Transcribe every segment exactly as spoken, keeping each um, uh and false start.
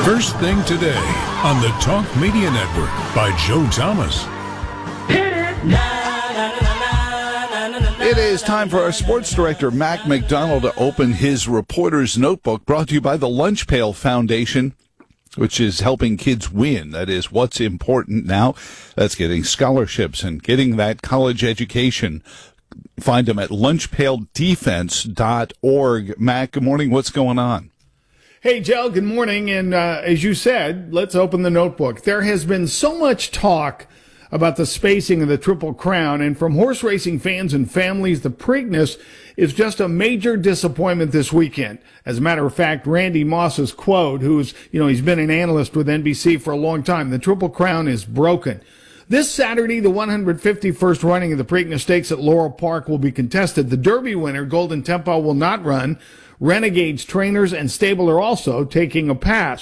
First thing today on the Talk Media Network by Joe Thomas. It is time for our sports director, Mac McDonald, to open his reporter's notebook, brought to you by the Lunch Pail Foundation, which is helping kids win. That is what's important now. That's getting scholarships and getting that college education. Find them at lunch pail defense dot org. Mac, good morning. What's going on? Hey, Joe, good morning. And uh, as you said, let's open the notebook. There has been so much talk about the spacing of the Triple Crown, and from horse racing fans and families, the Preakness is just a major disappointment this weekend. As a matter of fact, Randy Moss's quote, who's, you know, he's been an analyst with N B C for a long time, the Triple Crown is broken. This Saturday, the one hundred fifty-first running of the Preakness Stakes at Laurel Park will be contested. The Derby winner, Golden Tempo, will not run. Renegade's trainers and stable are also taking a pass.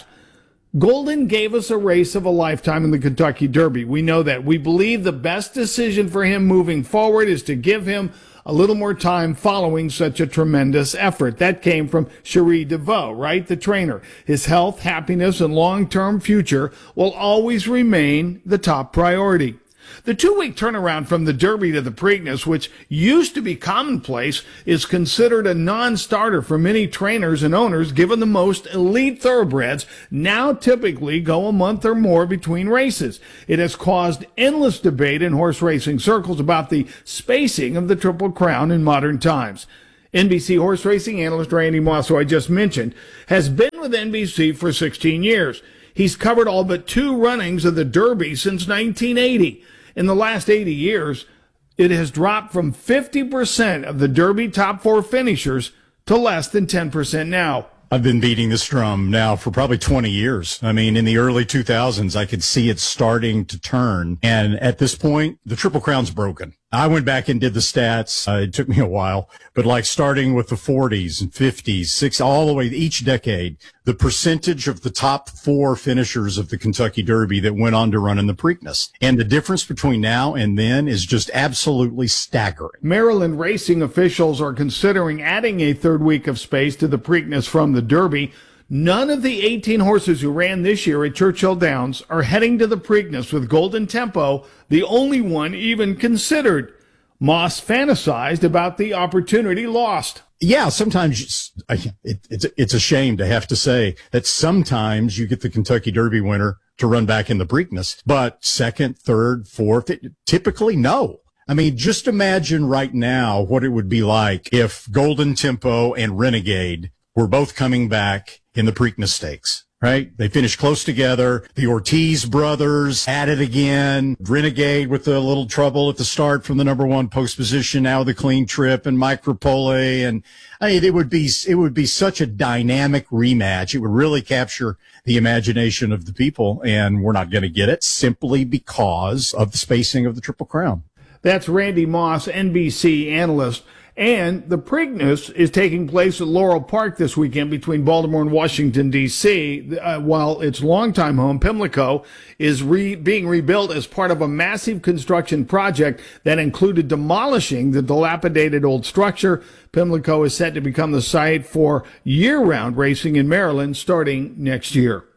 Golden gave us a race of a lifetime in the Kentucky Derby. We know that. We believe the best decision for him moving forward is to give him a little more time following such a tremendous effort. That came from Cherie DeVoe, right? The trainer. His health, happiness, and long-term future will always remain the top priority. The two-week turnaround from the Derby to the Preakness, which used to be commonplace, is considered a non-starter for many trainers and owners, given the most elite thoroughbreds now typically go a month or more between races. It has caused endless debate in horse racing circles about the spacing of the Triple Crown in modern times. N B C horse racing analyst Randy Moss, who I just mentioned, has been with N B C for sixteen years. He's covered all but two runnings of the Derby since nineteen eighty. In the last eighty years, it has dropped from fifty percent of the Derby top four finishers to less than ten percent now. I've been beating this drum now for probably twenty years. I mean, in the early two thousands, I could see it starting to turn. And at this point, the Triple Crown's broken. I went back and did the stats. Uh, it took me a while, but like starting with the forties and fifties, six, all the way each decade, the percentage of the top four finishers of the Kentucky Derby that went on to run in the Preakness. And the difference between now and then is just absolutely staggering. Maryland racing officials are considering adding a third week of space to the Preakness from the Derby. None of the eighteen horses who ran this year at Churchill Downs are heading to the Preakness, with Golden Tempo the only one even considered. Moss fantasized about the opportunity lost. Yeah, sometimes it, it's, it's a shame to have to say that sometimes you get the Kentucky Derby winner to run back in the Preakness, but second, third, fourth, it, typically no. I mean, just imagine right now what it would be like if Golden Tempo and Renegade were both coming back in the Preakness Stakes, right? They finished close together. The Ortiz brothers at it again. Renegade with a little trouble at the start from the number one post position. Now the clean trip and Mike Rapole. And I mean, it would be, it would be such a dynamic rematch. It would really capture the imagination of the people. And we're not going to get it simply because of the spacing of the Triple Crown. That's Randy Moss, N B C analyst. And the Preakness is taking place at Laurel Park this weekend between Baltimore and Washington, D C, uh, while its longtime home, Pimlico, is re- being rebuilt as part of a massive construction project that included demolishing the dilapidated old structure. Pimlico is set to become the site for year-round racing in Maryland starting next year.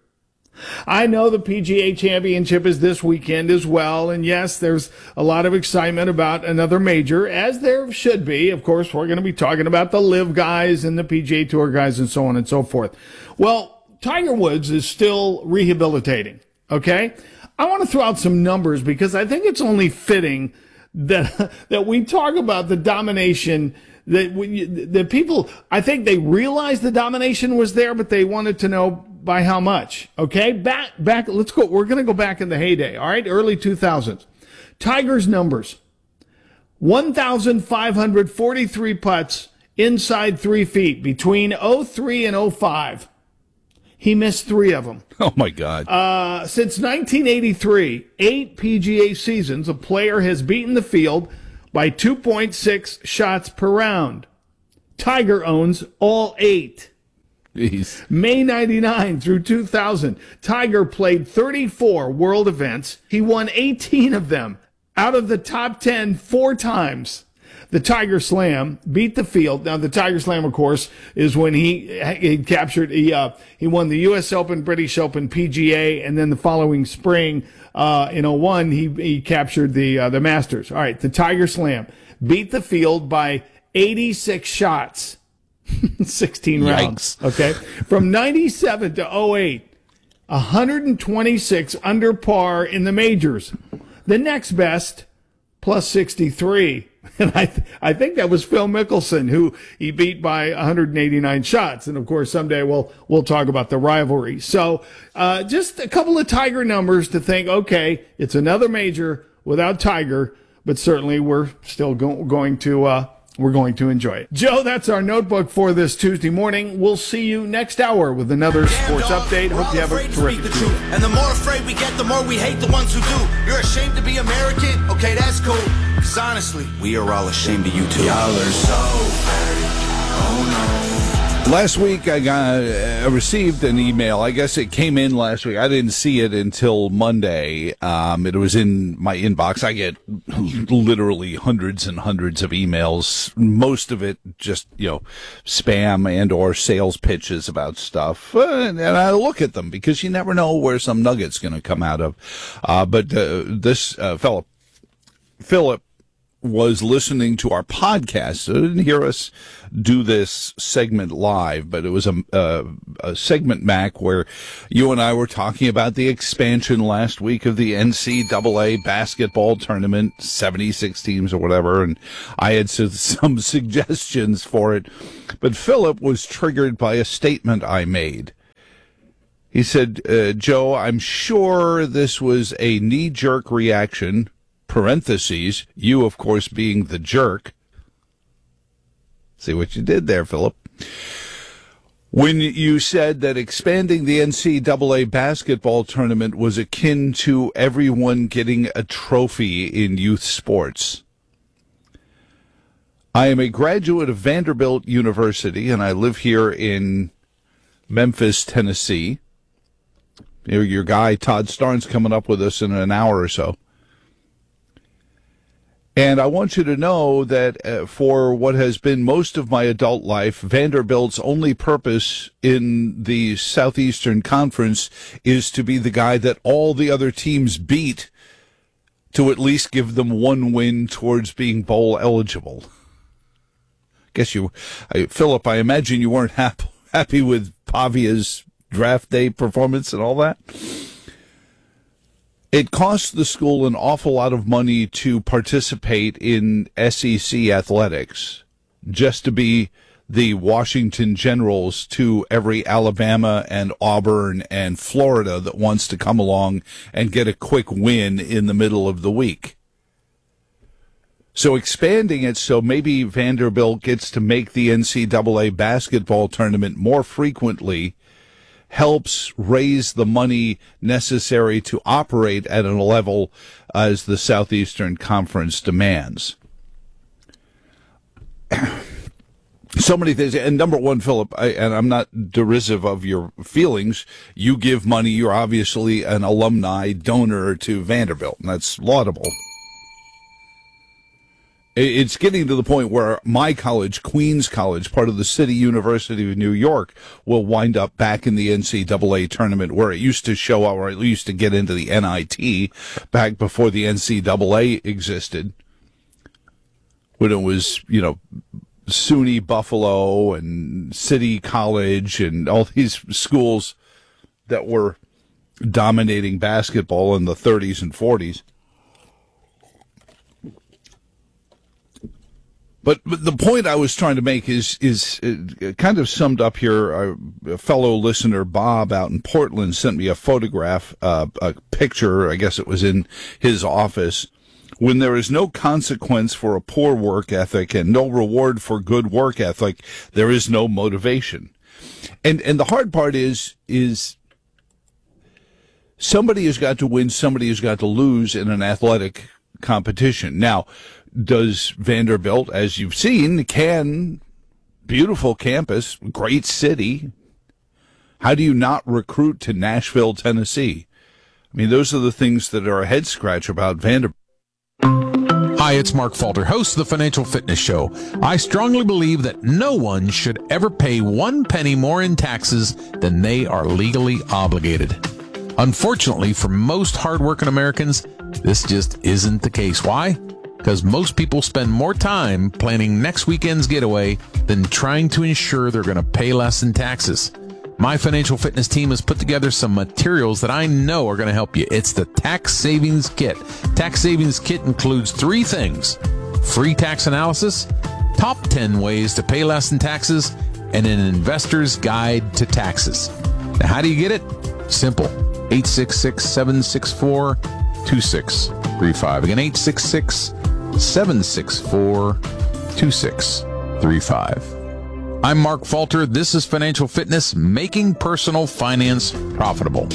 I know the P G A Championship is this weekend as well, and yes, there's a lot of excitement about another major, as there should be. Of course, we're going to be talking about the Live guys and the P G A Tour guys and so on and so forth. Well, Tiger Woods is still rehabilitating, okay? I want to throw out some numbers because I think it's only fitting that that we talk about the domination that we, the people, I think they realized the domination was there, but they wanted to know by how much. Okay, back, back, let's go. We're going to go back in the heyday. All right, early two thousands. Tiger's numbers: one thousand five hundred forty-three putts inside three feet between oh three and oh five. He missed three of them. Oh, my God. Uh, since nineteen eighty-three, eight P G A seasons, a player has beaten the field by two point six shots per round. Tiger owns all eight. Jeez. May ninety-nine through two thousand, Tiger played thirty-four world events. He won eighteen of them, out of the top ten four times. the Tiger Slam, beat the field. Now, the Tiger Slam, of course, is when he, he captured, he, uh, he won the U S Open, British Open, P G A, and then the following spring, uh, in oh one, he, he captured the, uh, the Masters. All right, the Tiger Slam, beat the field by eighty-six shots, sixteen rounds. Yikes. Okay. From ninety-seven to oh eight, one hundred twenty-six under par in the majors. The next best, plus sixty-three. And I th- I think that was Phil Mickelson, who he beat by one hundred eighty-nine shots. And of course, someday we'll we'll talk about the rivalry. So uh, just a couple of Tiger numbers to think, okay, it's another major without Tiger, but certainly we're still go- going to uh, we're going to enjoy it. Joe, that's our notebook for this Tuesday morning. We'll see you next hour with another sports update. Hope you have a terrific day. And the more afraid we get, the more we hate the ones who do. You're ashamed to be American? Okay, that's cool. Because honestly, we are all ashamed of you too. Y'all are so fake. Oh no. Last week, I got uh, received an email. I guess it came in last week. I didn't see it until Monday. Um, it was in my inbox. I get literally hundreds and hundreds of emails. Most of it just, you know, spam and or sales pitches about stuff. Uh, and I look at them because you never know where some nugget's going to come out of. Uh, but uh, this uh, fellow, Philip, was listening to our podcast. So I didn't hear us do this segment live, but it was a, a, a segment, Mac, where you and I were talking about the expansion last week of the N C double A basketball tournament, seventy-six teams or whatever, and I had some suggestions for it. But Philip was triggered by a statement I made. He said, uh, Joe, I'm sure this was a knee-jerk reaction, parentheses, you, of course, being the jerk. See what you did there, Philip. When you said that expanding the N C double A basketball tournament was akin to everyone getting a trophy in youth sports. I am a graduate of Vanderbilt University, and I live here in Memphis, Tennessee. Your guy, Todd Starnes, coming up with us in an hour or so. And I want you to know that uh, for what has been most of my adult life, Vanderbilt's only purpose in the Southeastern Conference is to be the guy that all the other teams beat to at least give them one win towards being bowl eligible. Guess you, I, Philip, I imagine you weren't hap- happy with Pavia's draft day performance and all that. It costs the school an awful lot of money to participate in S E C athletics, just to be the Washington Generals to every Alabama and Auburn and Florida that wants to come along and get a quick win in the middle of the week. So expanding it so maybe Vanderbilt gets to make the N C double A basketball tournament more frequently helps raise the money necessary to operate at a level as the Southeastern Conference demands. So many things. And number one, Philip, I, and I'm not derisive of your feelings, you give money. You're obviously an alumni donor to Vanderbilt, and that's laudable. It's getting to the point where my college, Queens College, part of the City University of New York, will wind up back in the N C double A tournament where it used to show up, or it used to get into the N I T back before the N C double A existed, when it was, you know, SUNY Buffalo and City College and all these schools that were dominating basketball in the thirties and forties. But, but the point I was trying to make is is uh, kind of summed up here. Uh, a fellow listener, Bob, out in Portland, sent me a photograph, uh, a picture, I guess it was in his office. When there is no consequence for a poor work ethic and no reward for good work ethic, there is no motivation. And and the hard part is is somebody has got to win, somebody has got to lose in an athletic competition. Now, does Vanderbilt, as you've seen, can, beautiful campus, great city, how do you not recruit to Nashville, Tennessee? I mean, those are the things that are a head scratch about Vanderbilt. Hi, it's Mark Falter, host of the Financial Fitness Show. I strongly believe that no one should ever pay one penny more in taxes than they are legally obligated. Unfortunately, for most hardworking Americans, this just isn't the case. Why? Because most people spend more time planning next weekend's getaway than trying to ensure they're going to pay less in taxes. My financial fitness team has put together some materials that I know are going to help you. It's the Tax Savings Kit. Tax Savings Kit includes three things: free tax analysis, top ten ways to pay less in taxes, and an investor's guide to taxes. Now, how do you get it? Simple. eight six six, seven six four, two six three five. Again, eight six six, seven six four, two six three five. I'm Mark Falter. This is Financial Fitness, making personal finance profitable.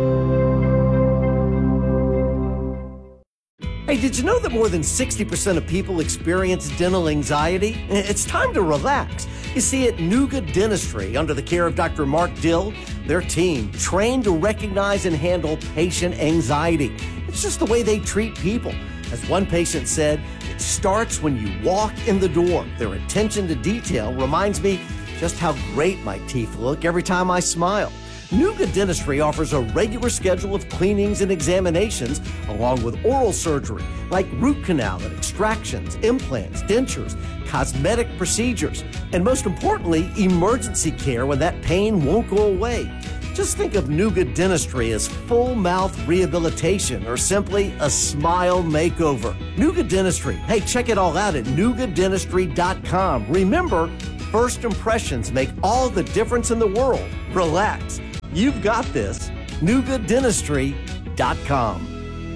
Hey, did you know that more than sixty percent of people experience dental anxiety? It's time to relax. You see, at Nuga Dentistry, under the care of Doctor Mark Dill, their team trained to recognize and handle patient anxiety. It's just the way they treat people. As one patient said, it starts when you walk in the door. Their attention to detail reminds me just how great my teeth look every time I smile. Nuga Dentistry offers a regular schedule of cleanings and examinations, along with oral surgery, like root canal and extractions, implants, dentures, cosmetic procedures, and most importantly, emergency care when that pain won't go away. Just think of Nuga Dentistry as full mouth rehabilitation or simply a smile makeover. Nuga Dentistry. Hey, check it all out at nuga dentistry dot com. Remember, first impressions make all the difference in the world. Relax. You've got this. nuga dentistry dot com.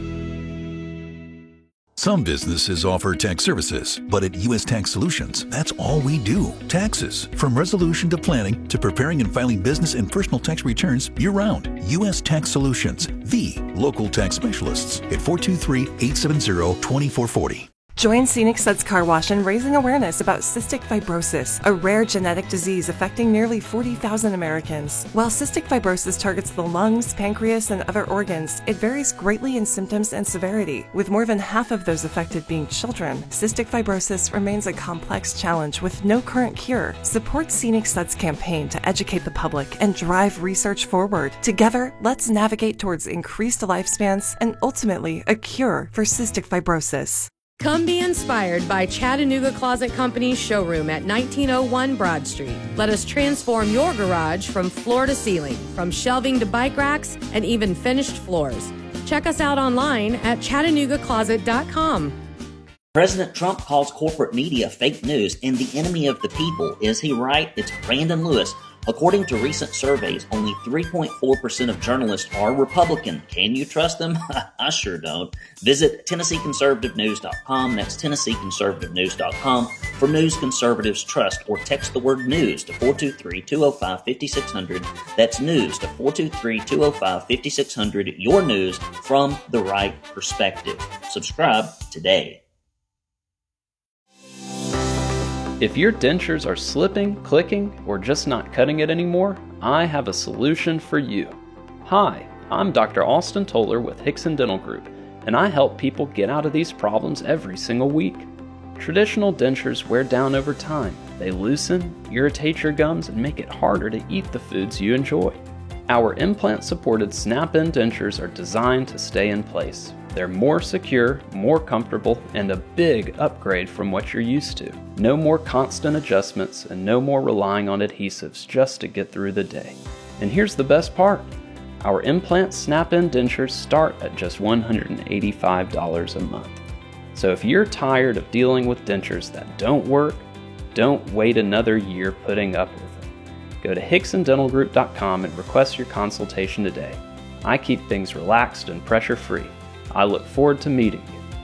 Some businesses offer tax services, but at U S Tax Solutions, that's all we do. Taxes. From resolution to planning to preparing and filing business and personal tax returns year-round. U S Tax Solutions, the local tax specialists at four two three, eight seven zero, two four four zero. Join Scenic Suds Car Wash in raising awareness about cystic fibrosis, a rare genetic disease affecting nearly forty thousand Americans. While cystic fibrosis targets the lungs, pancreas, and other organs, it varies greatly in symptoms and severity. With more than half of those affected being children, cystic fibrosis remains a complex challenge with no current cure. Support Scenic Suds' campaign to educate the public and drive research forward. Together, let's navigate towards increased lifespans and ultimately a cure for cystic fibrosis. Come be inspired by Chattanooga Closet Company's showroom at nineteen oh one Broad Street. Let us transform your garage from floor to ceiling, from shelving to bike racks, and even finished floors. Check us out online at chattanooga closet dot com. President Trump calls corporate media fake news and the enemy of the people. Is he right? It's Brandon Lewis. According to recent surveys, only three point four percent of journalists are Republican. Can you trust them? I sure don't. Visit Tennessee Conservative News dot com. That's Tennessee Conservative News dot com for news conservatives trust, or text the word news to four two three, two oh five, five six zero zero. That's news to four two three, two oh five, five six zero zero. Your news from the right perspective. Subscribe today. If your dentures are slipping, clicking, or just not cutting it anymore, I have a solution for you. Hi, I'm Doctor Austin Toller with Hickson Dental Group, and I help people get out of these problems every single week. Traditional dentures wear down over time. They loosen, irritate your gums, and make it harder to eat the foods you enjoy. Our implant-supported snap-in dentures are designed to stay in place. They're more secure, more comfortable, and a big upgrade from what you're used to. No more constant adjustments and no more relying on adhesives just to get through the day. And here's the best part. Our implant snap-in dentures start at just one hundred eighty-five dollars a month. So if you're tired of dealing with dentures that don't work, don't wait another year putting up with them. Go to Hickson Dental Group dot com and request your consultation today. I keep things relaxed and pressure-free. I look forward to meeting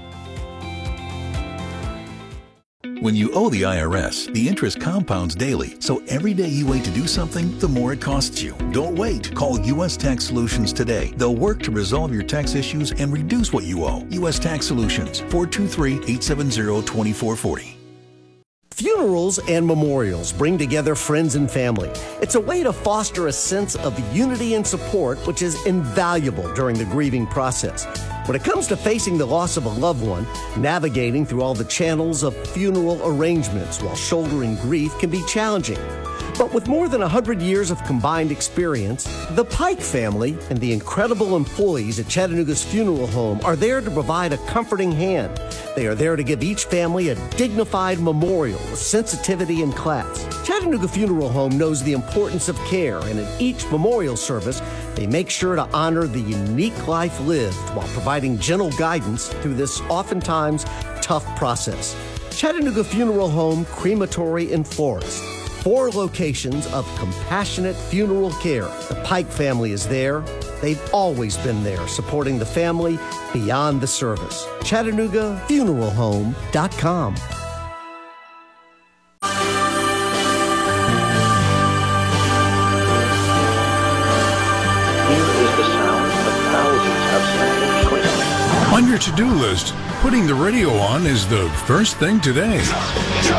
you. When you owe the I R S, the interest compounds daily, so every day you wait to do something, the more it costs you. Don't wait. Call U S Tax Solutions today. They'll work to resolve your tax issues and reduce what you owe. U S Tax Solutions, four two three, eight seven zero, two four four zero. Funerals and memorials bring together friends and family. It's a way to foster a sense of unity and support, which is invaluable during the grieving process. When it comes to facing the loss of a loved one, navigating through all the channels of funeral arrangements while shouldering grief can be challenging. But with more than one hundred years of combined experience, the Pike family and the incredible employees at Chattanooga's funeral home are there to provide a comforting hand. They are there to give each family a dignified memorial with sensitivity and class. Chattanooga Funeral Home knows the importance of care, and in each memorial service, they make sure to honor the unique life lived while providing gentle guidance through this oftentimes tough process. Chattanooga Funeral Home, Crematory and Florist. Four locations of compassionate funeral care. The Pike family is there. They've always been there, supporting the family beyond the service. Chattanooga Funeral Home dot com. On your to-do list, putting the radio on is the first thing today.